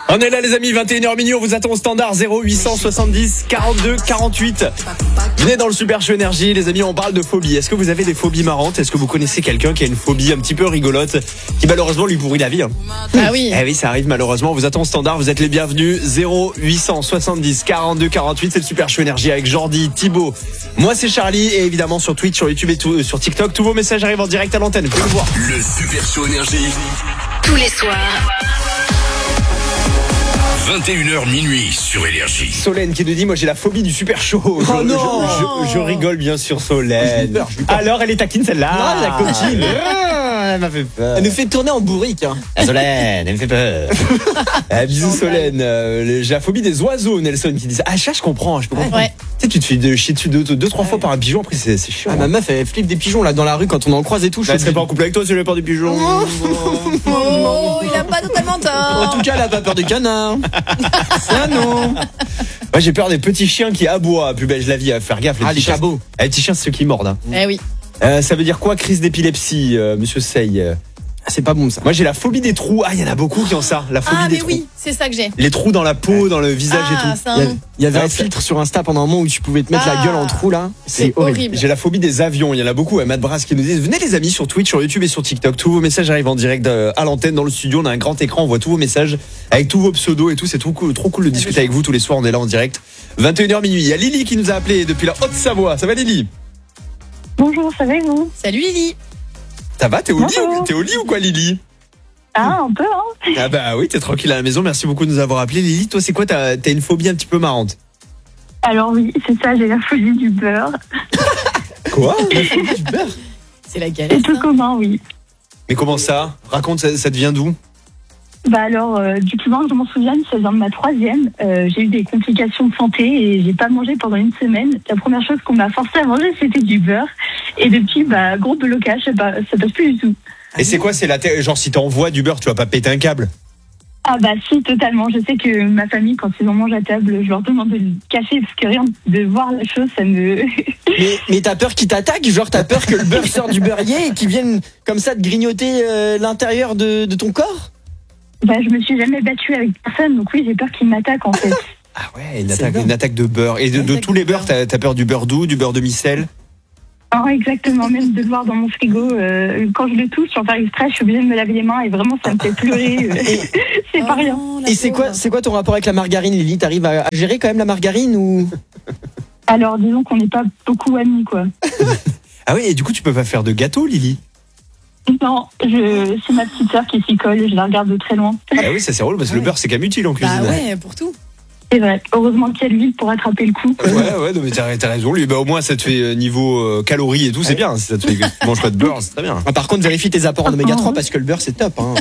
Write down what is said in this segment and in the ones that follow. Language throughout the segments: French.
On est là les amis, 21h minuit, on vous attend au standard 0870 42 48. Venez dans le Super Show Énergie, les amis, on parle de phobie. Est-ce que vous avez des phobies marrantes? Est-ce que vous connaissez quelqu'un qui a une phobie un petit peu rigolote, qui malheureusement lui pourrit la vie Ah oui. Eh oui, ça arrive malheureusement, on vous attend au standard, vous êtes les bienvenus. 0870 42 48, c'est le Super Show Énergie avec Jordi, Thibaut. Moi c'est Charlie et évidemment sur Twitch, sur YouTube et tout, sur TikTok, tous vos messages arrivent en direct à l'antenne, vous pouvez le voir. Le Super Show Énergie. Tous les soirs. 21h minuit sur Énergie. Solène qui nous dit, moi j'ai la phobie du super show. Oh non. Je rigole bien sûr Solène. Alors elle est taquine celle-là. Non, la coquine. Elle m'a fait peur. Elle nous fait tourner en bourrique. Solène, elle me fait peur. Bisous Solène. J'ai la phobie des oiseaux, Nelson qui dit ça. Ah ça je comprends, je peux comprendre. Ouais. Tu sais, tu te fais chier dessus deux, trois fois par un pigeon, après c'est chiant. Ah, ma meuf elle flippe des pigeons là dans la rue quand on en croise et tout. Elle serait pas en couple avec toi si elle avait peur des pigeons. Oh, il a pas totalement En tort. tout cas elle a pas peur des canards. Ça non. Moi j'ai peur des petits chiens qui aboient. Plus belle je la vie, à faire gaffe. Ah, les chiens. cabots. Les petits chiens c'est ceux qui mordent. Hein. Eh oui. Ça veut dire quoi, crise d'épilepsie, monsieur Sey? C'est pas bon ça. Moi j'ai la phobie des trous. Ah il y en a beaucoup qui ont ça. La phobie Ah des mais trous. oui, c'est ça que j'ai. Les trous dans la peau, dans le visage Ah, et tout. c'est un nom. Il y avait Ouais, un ça- filtre sur Insta pendant un moment où tu pouvais te mettre la gueule en trou là. C'est horrible. J'ai la phobie des avions. Il y en a beaucoup. Matt Brass qui nous dit venez les amis sur Twitch, sur YouTube et sur TikTok. Tous vos messages arrivent en direct à l'antenne dans le studio. On a un grand écran. On voit tous vos messages avec tous vos pseudos et tout. C'est trop cool de discuter avec vous tous les soirs. On est là en direct. 21h minuit. Il y a Lily qui nous a appelé depuis la Haute-Savoie. Ça va Lily? Bonjour, ça va et vous? Salut Lily. Ça va? T'es au lit Bonjour. T'es au lit ou quoi Lily? Ah, un peu, hein? Ah bah oui, t'es tranquille à la maison. Merci beaucoup de nous avoir appelé. Lily, toi c'est quoi? T'as une phobie un petit peu marrante. Alors oui, c'est ça, j'ai la folie du beurre. Quoi? C'est la galère. C'est peu commun, oui. Mais comment ça? Raconte, ça te vient d'où? Bah alors, du plus loin que je m'en souvienne, ça vient de ma 3e. J'ai eu des complications de santé et j'ai pas mangé pendant une semaine. La première chose qu'on m'a forcé à manger, c'était du beurre. Et depuis, bah, gros blocage, ça passe plus du tout. Et c'est quoi? C'est genre si t'envoies du beurre, tu vas pas péter un câble? Ah bah si, totalement. Je sais que ma famille, quand ils en mangent à table, je leur demande de le cacher parce que rien de voir la chose, ça me... Mais t'as peur qu'ils t'attaquent? Genre t'as peur que le beurre sorte du beurrier et qu'ils viennent comme ça te grignoter l'intérieur de ton corps? Bah je me suis jamais battue avec personne, donc oui, j'ai peur qu'ils m'attaquent en fait. Ah ouais, C'est une attaque de beurre. Et de Attaque tous les de beurres, beurre. t'as peur du beurre doux, du beurre demi-sel? Ah, exactement, même de le voir dans mon frigo. Quand je le touche, sans faire exprès, je suis obligée de me laver les mains et vraiment, ça me fait pleurer. C'est pas rien. Oh, la Et c'est pauvre. quoi ton rapport avec la margarine, Lily? T'arrives à gérer quand même la margarine ou? Alors, disons qu'on n'est pas beaucoup amis, quoi. Ah oui, et du coup, tu peux pas faire de gâteau, Lily? Non, c'est ma petite sœur qui s'y colle, je la regarde de très loin. Ah oui, ça c'est drôle parce que le beurre c'est quand même utile en cuisine. Bah ouais, pour tout. C'est vrai. Heureusement qu'il y a l'huile pour attraper le coup. Ouais, non, mais t'as raison. Lui, bah, au moins, ça te fait niveau calories et tout, c'est bien. Si ça te fait que tu manges pas de beurre, c'est très bien. Ah, par contre, vérifie tes apports en oméga 3 parce que le beurre c'est top. Hein.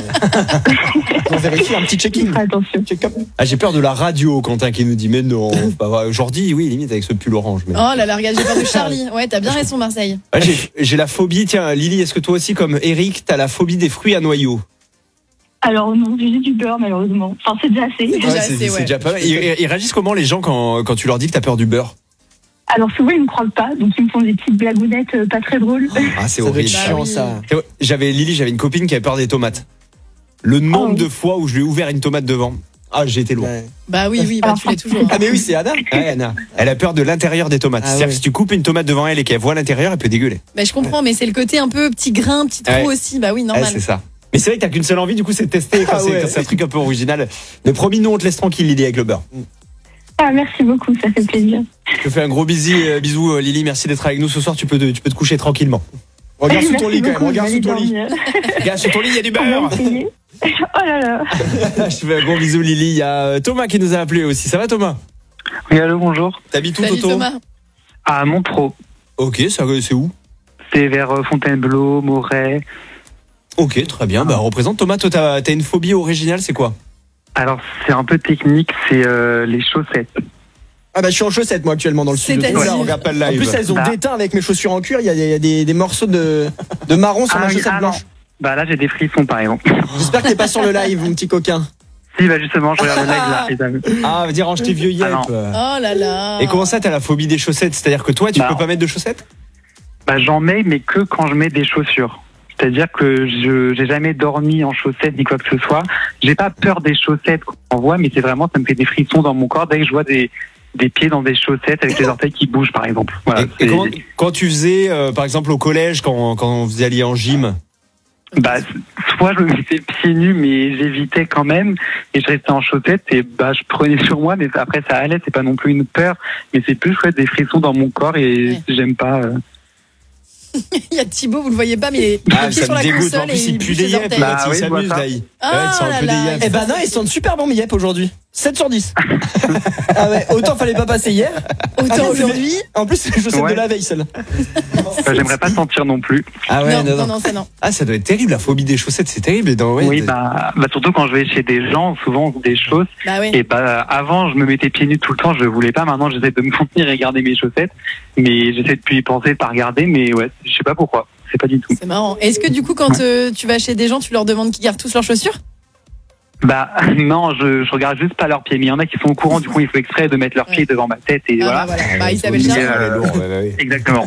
On vérifie un petit checking. Attention. Check-up. Ah, j'ai peur de la radio, Quentin qui nous dit, mais non, c'est pas vrai. Jordi, oui, limite avec ce pull orange. Mais... Oh là là, regarde, j'ai peur de Charlie. Ouais, t'as bien raison Marseille. Ah, j'ai la phobie, tiens, Lily, est-ce que toi aussi, comme Eric, t'as la phobie des fruits à noyaux? Alors non, j'ai du beurre, malheureusement. Enfin, c'est déjà assez. Déjà assez, c'est ouais. déjà pas mal. Ils réagissent comment les gens quand tu leur dis que t'as peur du beurre? Alors souvent, ils me croient pas, donc ils me font des petites blagounettes pas très drôles. Ah, c'est Ça doit être horrible. chiant Bah oui. ça. J'avais une copine qui avait peur des tomates. Le nombre de fois où je lui ai ouvert une tomate devant, ah, j'ai été loin. Ouais. Bah oui, bah tu l'es toujours. Ah mais oui, c'est Anna. Ouais, Anna. Elle a peur de l'intérieur des tomates. Ah C'est-à-dire ouais. que si tu coupes une tomate devant elle et qu'elle voit l'intérieur, elle peut dégueuler. Bah je comprends, mais c'est le côté un peu petit grain, petit trou Ouais. aussi. Bah oui, Ouais, normal. c'est ça. Mais c'est vrai que t'as qu'une seule envie, du coup, c'est de tester quand Ah ouais. c'est un truc un peu original. Mais promis, nous, on te laisse tranquille, Lily, avec le beurre. Ah, merci beaucoup, ça fait plaisir. Je te fais un gros bisou, Lily. Merci d'être avec nous ce soir. Tu peux te coucher tranquillement. Regarde sous ton Merci lit quand même. beaucoup, Regarde je sous vais ton lit. dormir. Regarde, sur ton lit, il y a du On va beurre. essayer. Oh là là. Je te fais un gros bisou, Lily. Il y a Thomas qui nous a appelé aussi. Ça va, Thomas? Oui, allô, bonjour. T'habites où, Salut Toto? Thomas. À Montreux. Ok, c'est où? C'est vers Fontainebleau, Moret. Ok, très bien. Bah, représente Thomas. Toi, t'as une phobie originale, c'est quoi? Alors, c'est un peu technique, c'est les chaussettes. Ah bah je suis en chaussettes moi actuellement dans le studio. C'est-à-dire Voilà, on regarde pas le En live. plus elles ont Bah. déteint avec mes chaussures en cuir. Il y a des morceaux de marron sur ma oui, chaussette non. blanche. Bah là, j'ai des frissons, par exemple. J'espère que t'es pas sur le live, mon petit coquin. Si, bah justement, je regarde le live là, les amis. Ah, veut dire range tes vieux yep. Ah non. Oh là là. Et comment ça, t'as la phobie des chaussettes? C'est-à-dire que toi, tu Bah, peux pas mettre de chaussettes? Bah j'en mets, mais que quand je mets des chaussures. C'est-à-dire que je j'ai jamais dormi en chaussettes ni quoi que ce soit. J'ai pas peur des chaussettes qu'on voit, mais c'est vraiment, ça me fait des frissons dans mon corps dès que je vois des pieds dans des chaussettes avec les orteils qui bougent, par exemple. Voilà, Et quand tu faisais, par exemple, au collège, quand vous alliez en gym, bah, soit je me mettais pieds nus, mais j'évitais quand même, et je restais en chaussettes, et bah, je prenais sur moi, mais après ça allait, c'est pas non plus une peur, mais c'est plus des frissons dans mon corps, et Ouais. j'aime pas. Il y a Thibaut, vous le voyez pas, mais les pieds ça sur me la dégoûte. console En plus, et il il pue bouge des ses yeux, orteils. Bah il oui, je s'amuse, vois ça. là. Ah Il sent un peu là des là. yeux. Eh ben non, ils sont super bons mes yep aujourd'hui. 7 sur 10. Ah ouais, autant fallait pas passer hier. Autant aujourd'hui. En plus, c'est les chaussettes Ouais. de la veille, celle-là. J'aimerais pas sentir non plus. Ah ouais, Non, ça non. Ah, ça doit être terrible, la phobie des chaussettes, c'est terrible. Oui, bah, surtout quand je vais chez des gens, souvent des choses. Bah ouais. Et bah, avant, je me mettais pieds nus tout le temps, je voulais pas. Maintenant, j'essaie de me contenir et garder mes chaussettes. Mais j'essaie de plus y penser, de pas regarder. Mais ouais, je sais pas pourquoi. C'est pas du tout. C'est marrant. Est-ce que du coup, quand tu vas chez des gens, tu leur demandes qu'ils gardent tous leurs chaussures? Bah, non, je regarde juste pas leurs pieds. Mais il y en a qui sont au courant, du coup, il faut exprès de mettre leurs pieds devant ma tête et voilà. Bah, voilà. Bah, Isabelle faut Charles. dire, Exactement.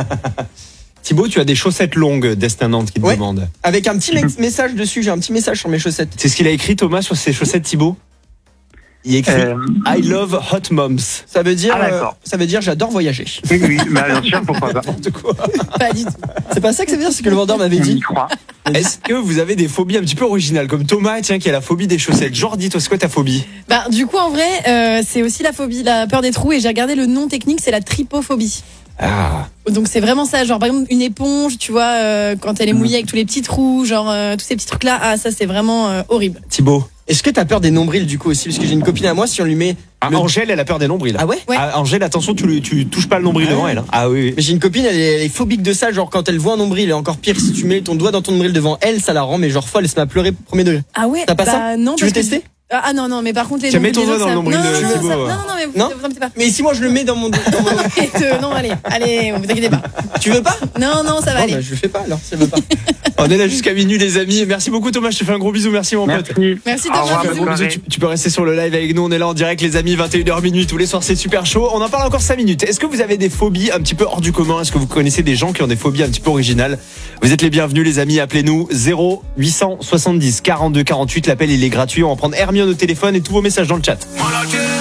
Thibaut, tu as des chaussettes longues, Destin Nantes qui te Ouais. demande. Avec un petit message dessus, j'ai un petit message sur mes chaussettes. C'est ce qu'il a écrit, Thomas, sur ses chaussettes, Thibaut? Il écrit I love hot moms. Ça veut dire, Ah, d'accord. j'adore voyager. Oui, bah, bien sûr, pourquoi pas. De quoi? Pas du tout. C'est pas ça que ça veut dire, c'est que le vendeur m'avait On y dit. croit. Est-ce que vous avez des phobies un petit peu originales, comme Thomas, tiens, qui a la phobie des chaussettes? Jordi, toi, c'est quoi ta phobie? Bah, du coup, en vrai, c'est aussi la phobie, la peur des trous. Et j'ai regardé le nom technique, c'est la trypophobie. Ah. Donc c'est vraiment ça, genre par exemple une éponge, tu vois, quand elle est mouillée avec tous les petits trous, genre tous ces petits trucs là, ah ça c'est vraiment horrible. Thibaut. Est-ce que t'as peur des nombrils du coup aussi? Parce que j'ai une copine à moi, si on lui met. Ah, le- Angèle, elle a peur des nombrils. Ah ouais? Ouais. Ah, Angèle, attention, tu touches pas le nombril Ah devant ouais. elle. Hein. Ah oui, oui. Mais j'ai une copine, elle est phobique de ça, genre quand elle voit un nombril, et encore pire, si tu mets ton doigt dans ton nombril devant elle, ça la rend, mais genre folle, elle se met à pleurer premier degré. Ah ouais. T'as pas bah, ça? Non. Tu veux parce que- tester? Ah non mais par contre les Tiens, mets ton nombrils doigt des dans le autres, nombril ça- de non, Thibaut, ça- ouais. non mais Non vous embêtez pas. Mais si moi je le mets dans mon. Non allez, vous inquiétez pas. Tu veux pas? Non ça va Non, aller. bah, je le fais pas alors, si elle veut pas. On est là jusqu'à minuit, les amis. Merci beaucoup, Thomas. Je te fais un gros bisou. Merci, mon pote. Merci. Merci Au Thomas, revoir, bisous. bonne Bisous, soirée. tu peux rester sur le live avec nous. On est là en direct, les amis. 21h minuit tous les soirs. C'est super chaud. On en parle encore 5 minutes. Est-ce que vous avez des phobies un petit peu hors du commun? Est-ce que vous connaissez des gens qui ont des phobies un petit peu originales? Vous êtes les bienvenus, les amis. Appelez-nous 0870 42 48. L'appel, il est gratuit. On va prendre Hermione au téléphone et tous vos messages dans le chat.